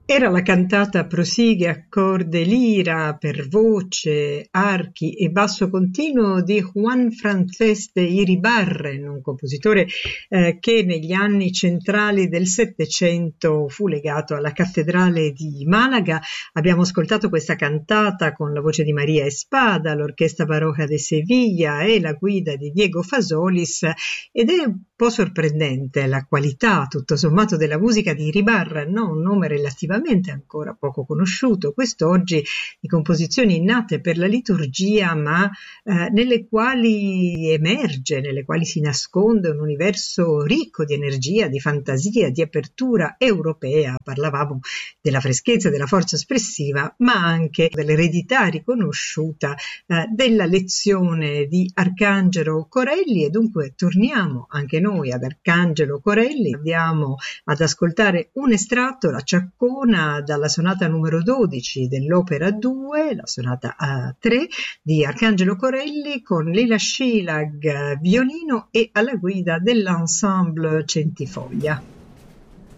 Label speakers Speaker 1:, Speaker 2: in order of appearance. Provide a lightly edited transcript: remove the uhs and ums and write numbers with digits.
Speaker 1: Era la cantata Prosighe a corde lira per voce, archi e basso continuo di Juan Francés de Iribarren, un compositore che negli anni centrali del Settecento fu legato alla cattedrale di Malaga. Abbiamo ascoltato questa cantata con la voce di Maria Espada, l'Orchestra Barocca de Sevilla e la guida di Diego Fasolis, ed è un po' sorprendente la qualità, tutto sommato, della musica di Iribarren, no? Un nome relativamente ancora poco conosciuto quest'oggi, di composizioni nate per la liturgia, ma nelle quali emerge, nelle quali si nasconde un universo ricco di energia, di fantasia, di apertura europea. Parlavamo della freschezza, della forza espressiva, ma anche dell'eredità riconosciuta della lezione di Arcangelo Corelli, e dunque torniamo anche noi ad Arcangelo Corelli. Andiamo ad ascoltare un estratto, la Ciaccona, dalla sonata numero 12 dell'opera 2, la sonata A3 di Arcangelo Corelli, con Lila Scilag violino e alla guida dell'ensemble Centifoglia.